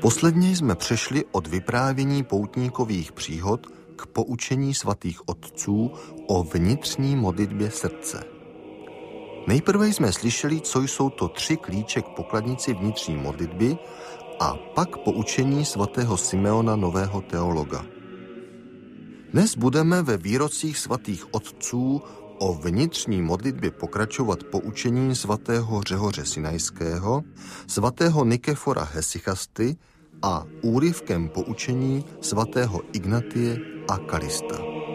Posledně jsme přešli od vyprávění poutníkových příhod k poučení svatých otců o vnitřní modlitbě srdce. Nejprve jsme slyšeli, co jsou to 3 klíče k pokladnici vnitřní modlitby a pak poučení svatého Simeona, nového teologa. Dnes budeme ve výrocích svatých otců o vnitřní modlitbě pokračovat poučením svatého Řehoře Sinajského, svatého Nikefora Hesychasty a úryvkem poučení svatého Ignatie a Kalista.